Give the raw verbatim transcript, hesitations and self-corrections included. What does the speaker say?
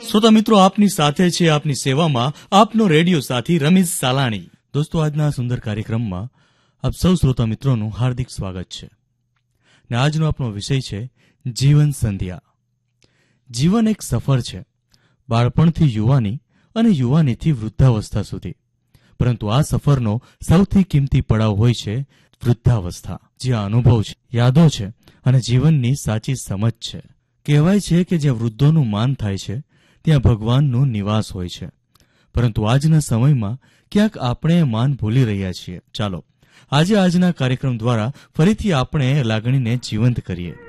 શ્રોતા મિત્રો, આપની સાથે છે આપની સેવામાં આપનો રેડિયો સાથી રમીઝ સાલાણી. દોસ્તો, આજના સુંદર કાર્યક્રમમાં આપ સૌ શ્રોતા મિત્રોનું હાર્દિક સ્વાગત છે. ને આજનો આપણો વિષય છે જીવન સંધ્યા. જીવન એક સફર છે, બાળપણથી યુવાની અને યુવાનીથી વૃદ્ધાવસ્થા સુધી. પરંતુ આ સફરનો સૌથી કિંમતી પડાવ હોય છે વૃદ્ધાવસ્થા, જ્યાં અનુભવ છે, યાદો છે અને જીવનની સાચી સમજ છે. કહેવાય છે કે જ્યાં વૃદ્ધોનું માન થાય છે ત્યાં ભગવાનનો નિવાસ હોય છે. પરંતુ આજના સમયમાં ક્યાંક આપણે માન ભૂલી રહ્યા છીએ. ચાલો આજે આજના કાર્યક્રમ દ્વારા ફરીથી આપણે લાગણીને જીવંત કરીએ.